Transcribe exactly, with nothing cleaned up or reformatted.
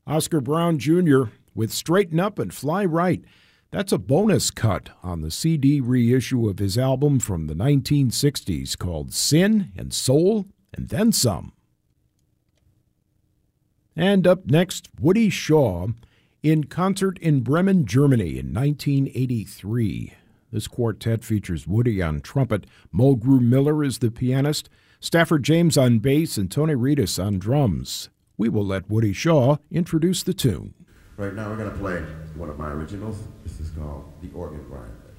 Oscar Brown Junior with Straighten Up and Fly Right. That's a bonus cut on the C D reissue of his album from the nineteen sixties called Sin and Soul and Then Some. And up next, Woody Shaw in concert in Bremen, Germany in nineteen eighty-three. This quartet features Woody on trumpet, Mulgrew Miller is the pianist, Stafford James on bass, and Tony Reedus on drums. We will let Woody Shaw introduce the tune. Right now we're going to play one of my originals. This is called The Organ Grinder.